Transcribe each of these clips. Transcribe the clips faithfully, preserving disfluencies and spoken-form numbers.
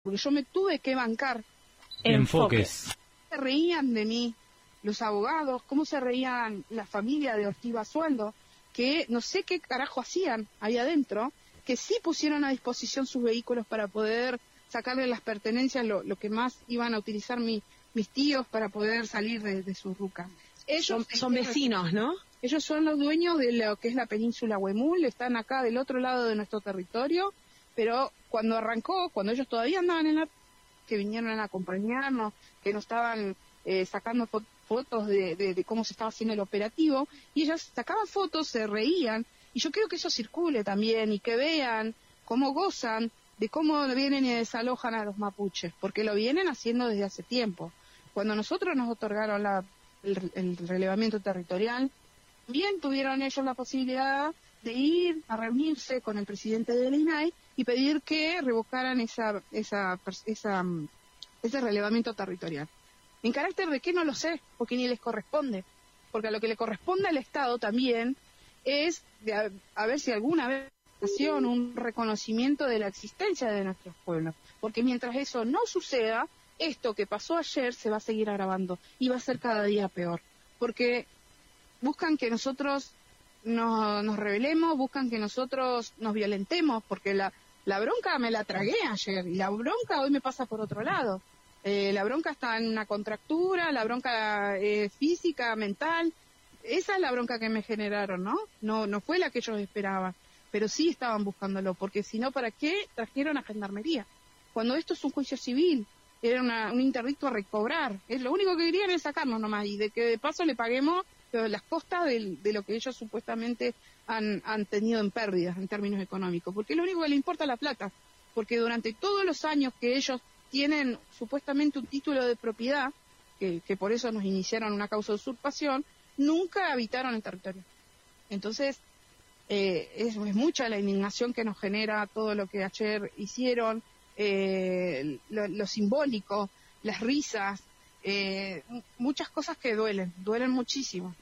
porque yo me tuve que bancar. Enfoques. Se reían de mí los abogados, cómo se reían la familia de Ortiz Basualdo, que no sé qué carajo hacían ahí adentro, que sí pusieron a disposición sus vehículos para poder sacarle las pertenencias, lo, lo que más iban a utilizar mi, mis tíos para poder salir de, de sus rucas. Ellos son, son vecinos, ¿no? Ellos son los dueños de lo que es la península Huemul, están acá del otro lado de nuestro territorio, pero cuando arrancó, cuando ellos todavía andaban en la... que vinieron a acompañarnos, que nos estaban eh, sacando fo fotos de, de, de cómo se estaba haciendo el operativo, y ellos sacaban fotos, se reían, y yo quiero que eso circule también, y que vean cómo gozan de cómo vienen y desalojan a los mapuches, porque lo vienen haciendo desde hace tiempo. Cuando nosotros nos otorgaron la, el, el relevamiento territorial, bien tuvieron ellos la posibilidad de ir a reunirse con el presidente del I N A I y pedir que revocaran esa, esa, esa, ese relevamiento territorial. ¿En carácter de qué? No lo sé, porque ni les corresponde. Porque a lo que le corresponde al Estado también es de a, a ver si alguna vez un reconocimiento de la existencia de nuestros pueblos. Porque mientras eso no suceda, esto que pasó ayer se va a seguir agravando y va a ser cada día peor. Porque buscan que nosotros nos, nos rebelemos, buscan que nosotros nos violentemos, porque la, la bronca me la tragué ayer y la bronca hoy me pasa por otro lado. Eh, la bronca está en una contractura, la bronca eh, física, mental. Esa es la bronca que me generaron, ¿no? No, no fue la que ellos esperaban, pero sí estaban buscándolo, porque si no, ¿para qué trajeron a Gendarmería? Cuando esto es un juicio civil, era una, un interdicto a recobrar. Es lo único que querían es sacarnos nomás y de que de paso le paguemos las costas de, de lo que ellos supuestamente han, han tenido en pérdidas en términos económicos, porque lo único que le importa es la plata, porque durante todos los años que ellos tienen supuestamente un título de propiedad, que, que por eso nos iniciaron una causa de usurpación, nunca habitaron el territorio. Entonces, eh, es, es mucha la indignación que nos genera todo lo que ayer hicieron, eh, lo, lo simbólico, las risas, eh, muchas cosas que duelen, duelen muchísimo.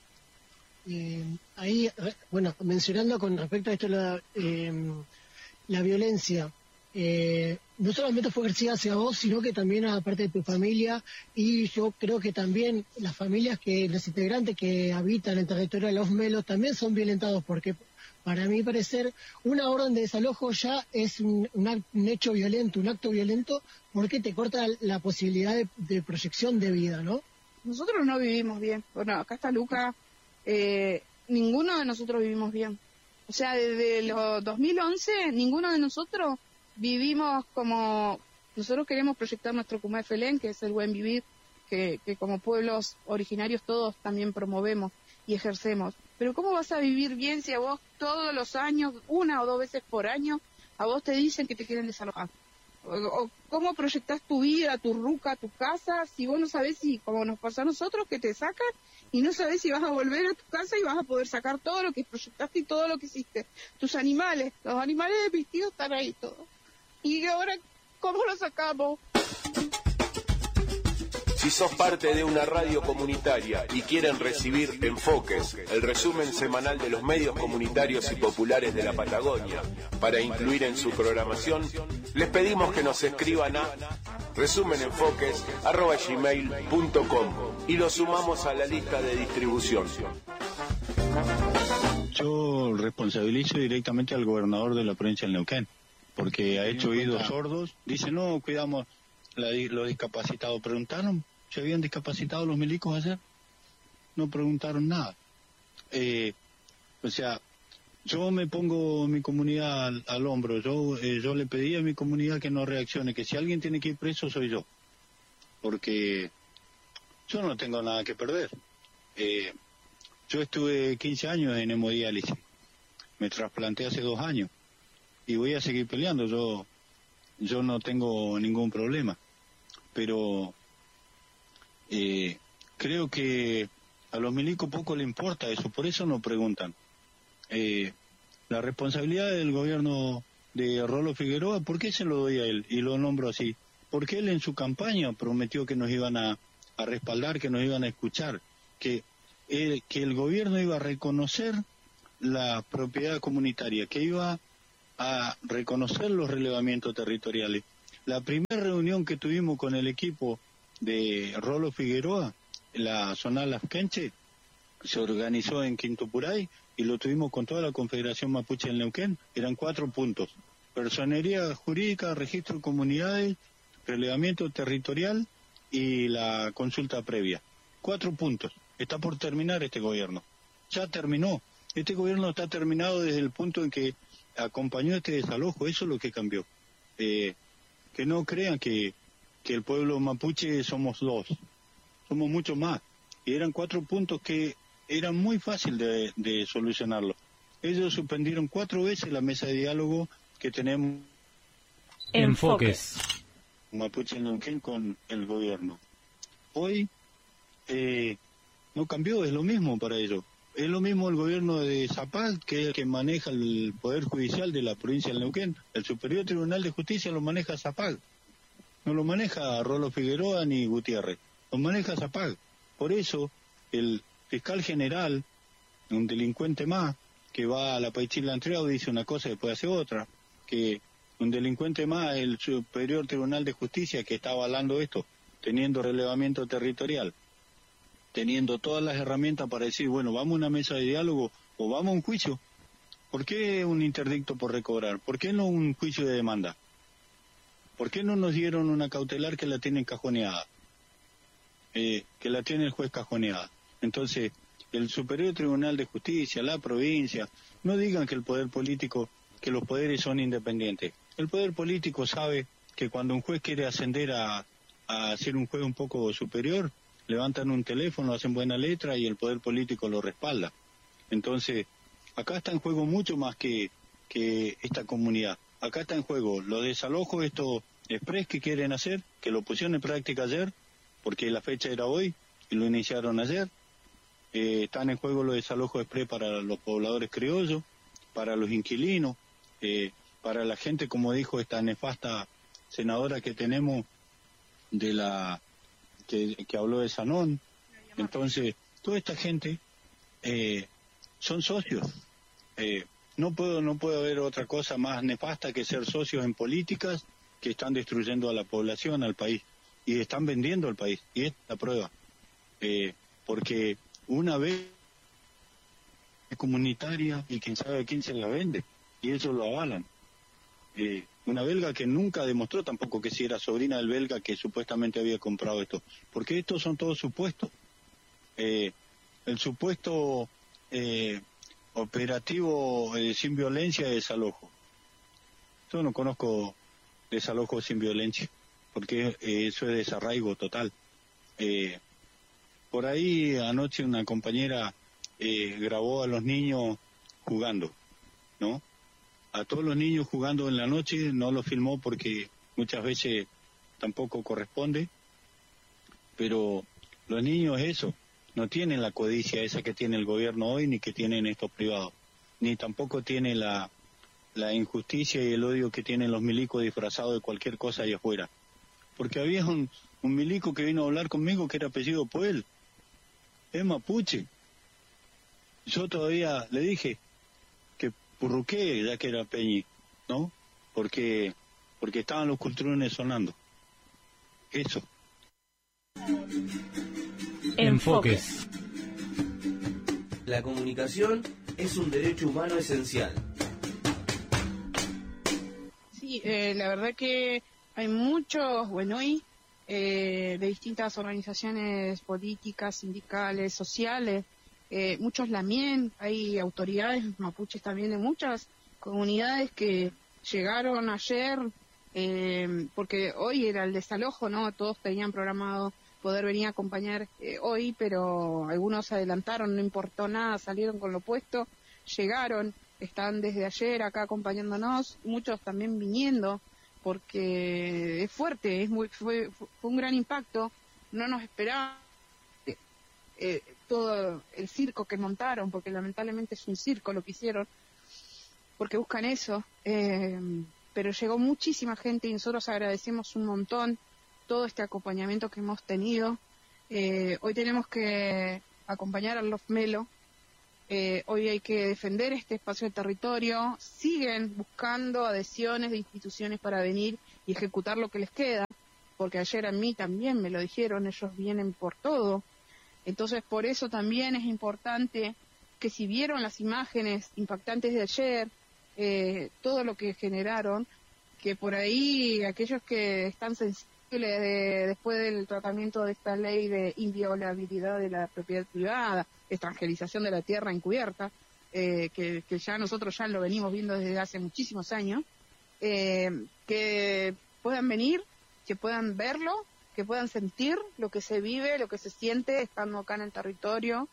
Eh, ahí, bueno, mencionando con respecto a esto la, eh, la violencia, eh, no solamente fue ejercida hacia vos, sino que también a parte de tu familia, y yo creo que también las familias, que los integrantes que habitan el territorio de Los Melos también son violentados, porque para mi parecer una orden de desalojo ya es un, un, un hecho violento, un acto violento, porque te corta la posibilidad de, de proyección de vida, ¿no? Nosotros no vivimos bien. Bueno, acá está Luca, eh, ninguno de nosotros vivimos bien. O sea, desde los dos mil once, ninguno de nosotros vivimos como... Nosotros queremos proyectar nuestro Cumefelén, que es el buen vivir, que, que como pueblos originarios todos también promovemos y ejercemos. Pero ¿cómo vas a vivir bien si a vos todos los años, una o dos veces por año, a vos te dicen que te quieren desalojar? O, o ¿cómo proyectás tu vida, tu ruca, tu casa, si vos no sabés si, como nos pasa a nosotros, que te sacan y no sabés si vas a volver a tu casa y vas a poder sacar todo lo que proyectaste y todo lo que hiciste? Tus animales, los animales de mis tíos están ahí todos. Y ahora, ¿cómo lo sacamos? Si sos parte de una radio comunitaria y quieren recibir Enfoques, el resumen semanal de los medios comunitarios y populares de la Patagonia, para incluir en su programación, les pedimos que nos escriban a resumenenfoques arroba gmail punto com y lo sumamos a la lista de distribución. Yo responsabilizo directamente al gobernador de la provincia del Neuquén, porque ha hecho oídos sordos. Dice, no, cuidamos la, los discapacitados. ¿Preguntaron si habían discapacitado los milicos ayer? No preguntaron nada. Eh, o sea, yo me pongo mi comunidad al, al hombro. Yo eh, yo le pedí a mi comunidad que no reaccione, que si alguien tiene que ir preso soy yo, porque yo no tengo nada que perder. Eh, yo estuve quince años en hemodiálisis, me trasplanté hace dos años y voy a seguir peleando. Yo yo no tengo ningún problema, pero eh, creo que a los milicos poco le importa eso, por eso no preguntan. Eh, la responsabilidad del gobierno de Rolo Figueroa, ¿por qué se lo doy a él y lo nombro así? Porque él en su campaña prometió que nos iban a, a respaldar, que nos iban a escuchar, que el, que el gobierno iba a reconocer la propiedad comunitaria, que iba a reconocer los relevamientos territoriales. La primera reunión que tuvimos con el equipo de Rolo Figueroa, la Zonal Afkenche, se organizó en Quintupuray y lo tuvimos con toda la Confederación Mapuche del Neuquén. Eran cuatro puntos: personería jurídica, registro de comunidades, relevamiento territorial y la consulta previa. Cuatro puntos. Está por terminar este gobierno. Ya terminó. Este gobierno está terminado desde el punto en que acompañó este desalojo. Eso es lo que cambió. Eh, que no crean que, que el pueblo mapuche somos dos. Somos mucho más. Y eran cuatro puntos que eran muy fácil de, de solucionarlo. Ellos suspendieron cuatro veces la mesa de diálogo que tenemos. Enfoques. Mapuche Neuquén con el gobierno. Hoy eh, no cambió, es lo mismo para ellos. Es lo mismo el gobierno de Zapal, que es el que maneja el Poder Judicial de la provincia del Neuquén. El Superior Tribunal de Justicia lo maneja Zapal. No lo maneja Rolo Figueroa ni Gutiérrez. Lo maneja Zapal. Por eso, el fiscal general, un delincuente más, que va a la Paichila Entreado, dice una cosa y después hace otra. Que un delincuente más, el Superior Tribunal de Justicia, que está avalando esto, teniendo relevamiento territorial, teniendo todas las herramientas para decir, bueno, vamos a una mesa de diálogo o vamos a un juicio. ¿Por qué un interdicto por recobrar? ¿Por qué no un juicio de demanda? ¿Por qué no nos dieron una cautelar que la tienen cajoneada? Eh, que la tiene el juez cajoneada. Entonces, el Superior Tribunal de Justicia, la provincia, no digan que el poder político, que los poderes son independientes. El poder político sabe que cuando un juez quiere ascender a, a ser un juez un poco superior, levantan un teléfono, hacen buena letra y el poder político lo respalda. Entonces, acá está en juego mucho más que, que esta comunidad. Acá está en juego los desalojos, estos express que quieren hacer, que lo pusieron en práctica ayer, porque la fecha era hoy y lo iniciaron ayer. Eh, están en juego los desalojos express para los pobladores criollos, para los inquilinos, eh, para la gente, como dijo esta nefasta senadora que tenemos, de la que, que habló de Sanón. Entonces, toda esta gente eh, son socios. Eh, no puedo, no puede haber otra cosa más nefasta que ser socios en políticas que están destruyendo a la población, al país. Y están vendiendo el país, y esta es la prueba. Eh, porque una vez comunitaria y quién sabe a quién se la vende, y ellos lo avalan. Eh, una belga que nunca demostró tampoco que si era sobrina del belga que supuestamente había comprado esto, porque estos son todos supuestos. Eh, el supuesto eh, operativo eh, sin violencia de desalojo. Yo no conozco desalojo sin violencia, porque eh, eso es desarraigo total. Eh, por ahí anoche una compañera eh, grabó a los niños jugando, ¿no? A todos los niños jugando en la noche, no lo filmó porque muchas veces tampoco corresponde, pero los niños eso, no tienen la codicia esa que tiene el gobierno hoy, ni que tienen estos privados, ni tampoco tiene la, la injusticia y el odio que tienen los milicos disfrazados de cualquier cosa allá afuera. Porque había un, un milico que vino a hablar conmigo que era apellido Puel, es mapuche. Yo todavía le dije que purruqué, ya que era Peñi, ¿no? Porque, porque estaban los culturones sonando. Eso. Enfoques. La comunicación es un derecho humano esencial. Sí, eh, la verdad que hay muchos, bueno, hoy eh, de distintas organizaciones políticas, sindicales, sociales, eh, muchos lamien, hay autoridades mapuches también de muchas comunidades que llegaron ayer, eh, porque hoy era el desalojo, ¿no? Todos tenían programado poder venir a acompañar eh, hoy, pero algunos se adelantaron, no importó nada, salieron con lo puesto, llegaron, están desde ayer acá acompañándonos, muchos también viniendo, porque es fuerte, es muy fue, fue un gran impacto, no nos esperábamos eh, todo el circo que montaron, porque lamentablemente es un circo lo que hicieron, porque buscan eso, eh, pero llegó muchísima gente y nosotros agradecemos un montón todo este acompañamiento que hemos tenido. Eh, hoy tenemos que acompañar a los Melo, eh, hoy hay que defender este espacio de territorio, siguen buscando adhesiones de instituciones para venir y ejecutar lo que les queda, porque ayer a mí también me lo dijeron, ellos vienen por todo. Entonces, por eso también es importante que si vieron las imágenes impactantes de ayer, eh, todo lo que generaron, que por ahí aquellos que están sensibles de, después del tratamiento de esta ley de inviolabilidad de la propiedad privada, extranjerización de la tierra encubierta, eh, que, que ya nosotros ya lo venimos viendo desde hace muchísimos años, eh, que puedan venir, que puedan verlo, que puedan sentir lo que se vive, lo que se siente estando acá en el territorio,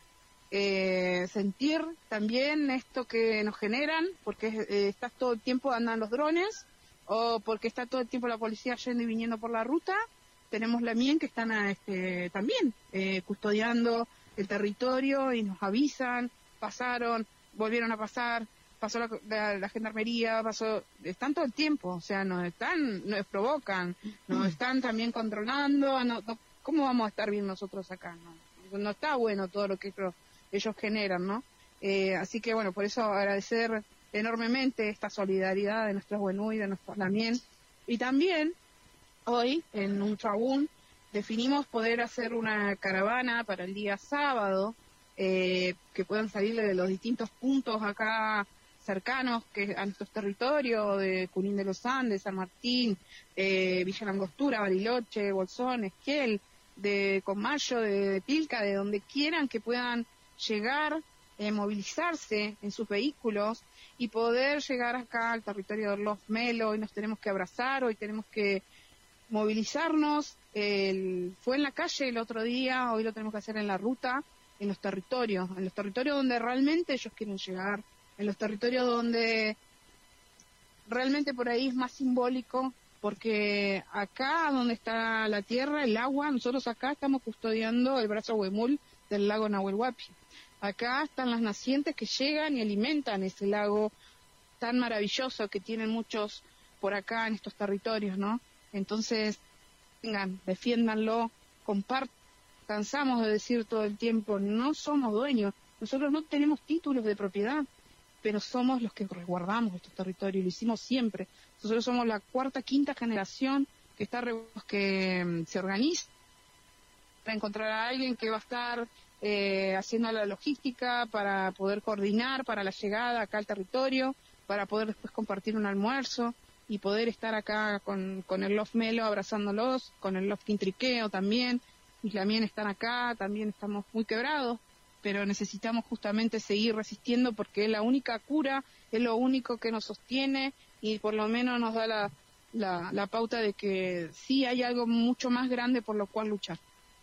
eh, sentir también esto que nos generan, porque eh, estás todo el tiempo, andan los drones, o porque está todo el tiempo la policía yendo y viniendo por la ruta. Tenemos la M I E N que están a, este, también eh, custodiando el territorio y nos avisan, pasaron, volvieron a pasar, pasó la, la, la gendarmería, pasó, están todo el tiempo, o sea, nos están, nos provocan, nos están también controlando, no, no, ¿cómo vamos a estar bien nosotros acá? No, no está bueno todo lo que ellos, ellos generan, ¿no? Eh, así que bueno, por eso agradecer enormemente esta solidaridad de nuestros Huenú, de nuestros Lamien, y también hoy en Utrahún definimos poder hacer una caravana para el día sábado, eh, que puedan salir de los distintos puntos acá cercanos que a nuestros territorios, de Junín de los Andes, San Martín, eh, Villa Langostura, Bariloche, Bolsón, Esquiel, de Comayo, de, de Pilca, de donde quieran que puedan llegar, eh, movilizarse en sus vehículos y poder llegar acá al territorio de Los Melo. Hoy nos tenemos que abrazar, hoy tenemos que movilizarnos. El, fue en la calle el otro día, hoy lo tenemos que hacer en la ruta, en los territorios, en los territorios donde realmente ellos quieren llegar, en los territorios donde realmente por ahí es más simbólico, porque acá donde está la tierra, el agua, nosotros acá estamos custodiando el brazo Huemul del lago Nahuel Huapi. Acá están las nacientes que llegan y alimentan ese lago tan maravilloso que tienen muchos por acá en estos territorios, ¿no? Entonces, vengan, defiéndanlo, compartan. Cansamos de decir todo el tiempo, no somos dueños, nosotros no tenemos títulos de propiedad, pero somos los que resguardamos estos territorios, lo hicimos siempre. Nosotros somos la cuarta, quinta generación que está que um, se organiza para encontrar a alguien que va a estar eh, haciendo la logística para poder coordinar para la llegada acá al territorio, para poder después compartir un almuerzo y poder estar acá con, con el Love Melo abrazándolos, con el Love Quintriqueo también. Y también están acá, también estamos muy quebrados, pero necesitamos justamente seguir resistiendo porque es la única cura, es lo único que nos sostiene y por lo menos nos da la, la, la pauta de que sí hay algo mucho más grande por lo cual luchar.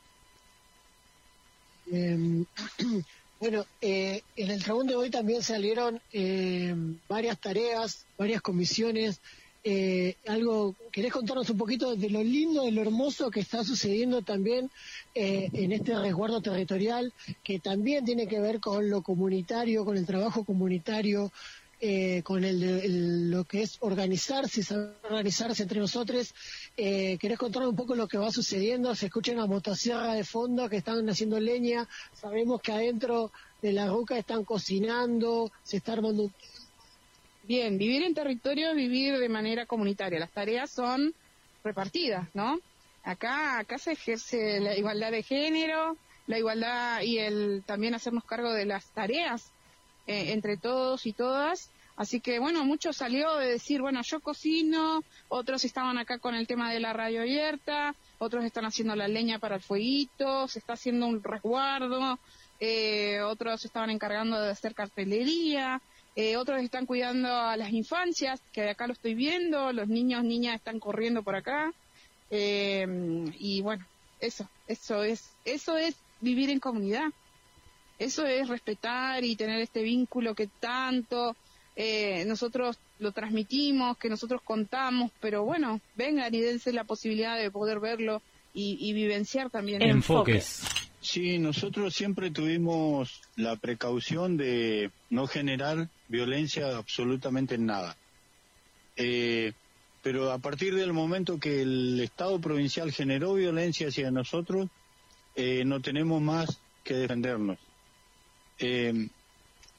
Eh, bueno, eh, en el trabón de hoy también salieron eh, varias tareas, varias comisiones. Eh, algo, ¿querés contarnos un poquito de lo lindo, de lo hermoso que está sucediendo también eh, en este resguardo territorial, que también tiene que ver con lo comunitario, con el trabajo comunitario, eh, con el, el, lo que es organizarse, saber organizarse entre nosotros? Eh, ¿Querés contarnos un poco lo que va sucediendo? Se escucha una motosierra de fondo que están haciendo leña, sabemos que adentro de la ruca están cocinando, se está armando un... Bien, vivir en territorio es vivir de manera comunitaria. Las tareas son repartidas, ¿no? Acá acá se ejerce la igualdad de género, la igualdad y el también hacernos cargo de las tareas eh, entre todos y todas. Así que, bueno, mucho salió de decir, bueno, yo cocino, otros estaban acá con el tema de la radio abierta, otros están haciendo la leña para el fueguito, se está haciendo un resguardo, eh, otros estaban encargando de hacer cartelería. Eh, otros están cuidando a las infancias, que de acá lo estoy viendo, los niños, niñas están corriendo por acá, eh, y bueno, eso, eso es, eso es vivir en comunidad, eso es respetar y tener este vínculo que tanto eh, nosotros lo transmitimos, que nosotros contamos, pero bueno, vengan y dense la posibilidad de poder verlo y, y vivenciar también. Enfoques. Sí, nosotros siempre tuvimos la precaución de no generar violencia absolutamente en nada. Eh, pero a partir del momento que el Estado provincial generó violencia hacia nosotros, eh, no tenemos más que defendernos. Eh,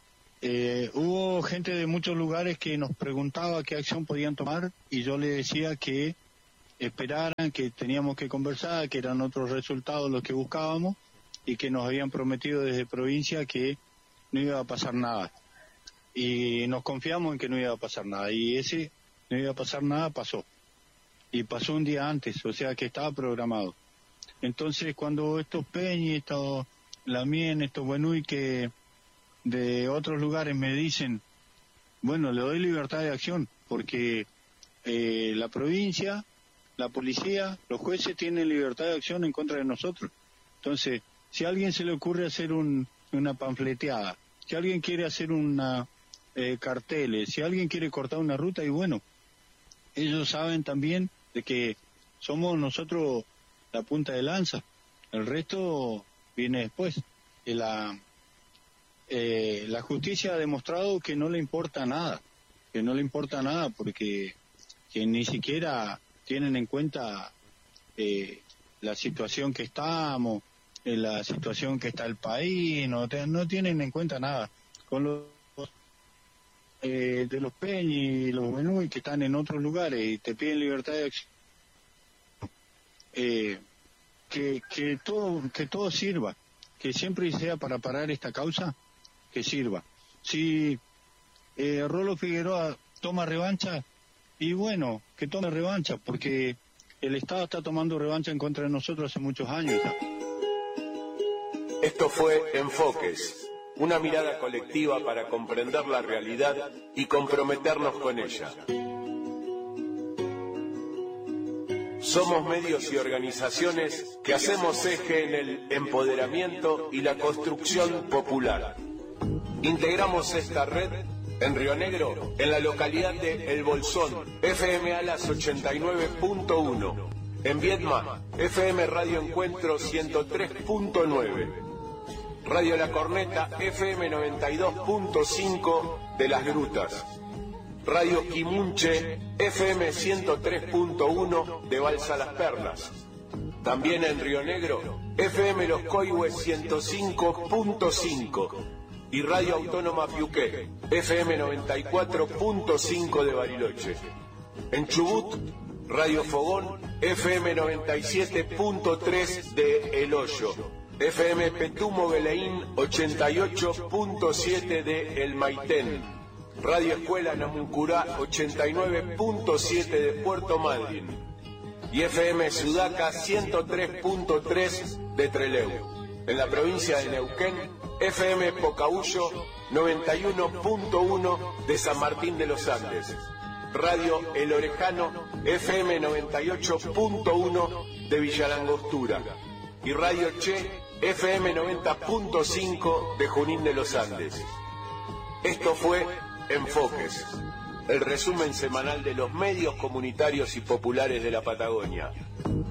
eh, hubo gente de muchos lugares que nos preguntaba qué acción podían tomar y yo le decía que esperaran, que teníamos que conversar, que eran otros resultados los que buscábamos y que nos habían prometido desde provincia que no iba a pasar nada. Y nos confiamos en que no iba a pasar nada. Y ese no iba a pasar nada pasó. Y pasó un día antes, o sea que estaba programado. Entonces cuando estos Peñi, estos Lamien, estos Buenui que de otros lugares me dicen, bueno, le doy libertad de acción, porque eh, la provincia, la policía, los jueces tienen libertad de acción en contra de nosotros. Entonces, si a alguien se le ocurre hacer un, una panfleteada, si alguien quiere hacer una eh, carteles, si alguien quiere cortar una ruta, y bueno, ellos saben también de que somos nosotros la punta de lanza, el resto viene después. Y la, eh, la justicia ha demostrado que no le importa nada, que no le importa nada porque que ni siquiera tienen en cuenta eh, la situación que estamos, eh, la situación que está el país, no, te, no tienen en cuenta nada. Con los eh, de los Peñi y los Buenui que están en otros lugares y te piden libertad de acción, eh, que, que todo que todo sirva, que siempre sea para parar esta causa, que sirva. Si eh, Rolo Figueroa toma revancha, y bueno, que tome revancha, porque el Estado está tomando revancha en contra de nosotros hace muchos años ya. Esto fue Enfoques, una mirada colectiva para comprender la realidad y comprometernos con ella. Somos medios y organizaciones que hacemos eje en el empoderamiento y la construcción popular. Integramos esta red en Río Negro, en la localidad de El Bolsón, F M Alas ochenta y nueve punto uno. En Viedma, F M Radio Encuentro ciento tres punto nueve. Radio La Corneta, F M noventa y dos punto cinco de Las Grutas. Radio Quimunche, F M ciento tres punto uno de Balsa Las Perlas. También en Río Negro, F M Los Coihues ciento cinco punto cinco. Y Radio Autónoma Piuqué, F M noventa y cuatro punto cinco de Bariloche. En Chubut, Radio Fogón, F M noventa y siete punto tres de El Hoyo. F M Petumo Beleín, ochenta y ocho punto siete de El Maitén. Radio Escuela Namuncurá, ochenta y nueve punto siete de Puerto Madryn. Y F M Sudaca, ciento tres punto tres de Trelew. En la provincia de Neuquén, F M Pocahuyo, noventa y uno punto uno de San Martín de los Andes. Radio El Orejano, F M noventa y ocho punto uno de Villa Langostura. Y Radio Che, F M noventa punto cinco de Junín de los Andes. Esto fue Enfoques, el resumen semanal de los medios comunitarios y populares de la Patagonia.